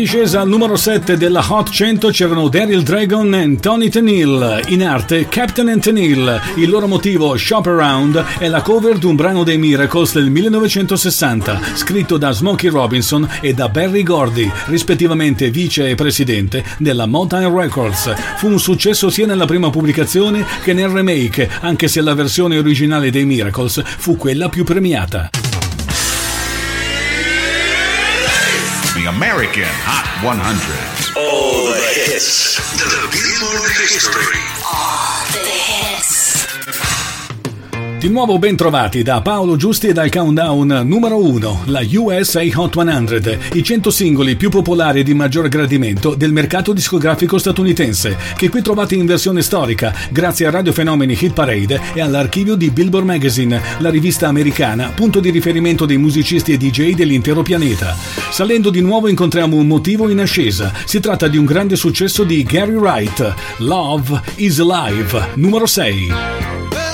discesa al numero 7 della Hot 100 c'erano Daryl Dragon e Tony Tennille, in arte Captain and Tennille. Il loro motivo, Shop Around, è la cover di un brano dei Miracles del 1960, scritto da Smokey Robinson e da Berry Gordy, rispettivamente vice e presidente della Motown Records. Fu un successo sia nella prima pubblicazione che nel remake, anche se la versione originale dei Miracles fu quella più premiata. The American Hot 100. All the hits. The Billboard History. All the hits. Di nuovo ben trovati da Paolo Giusti e dal countdown numero 1, la USA Hot 100, i 100 singoli più popolari e di maggior gradimento del mercato discografico statunitense, che qui trovate in versione storica grazie a Radio Fenomeni Hit Parade e all'archivio di Billboard Magazine, la rivista americana, punto di riferimento dei musicisti e DJ dell'intero pianeta. Salendo di nuovo incontriamo un motivo in ascesa, si tratta di un grande successo di Gary Wright, Love is Alive, numero 6.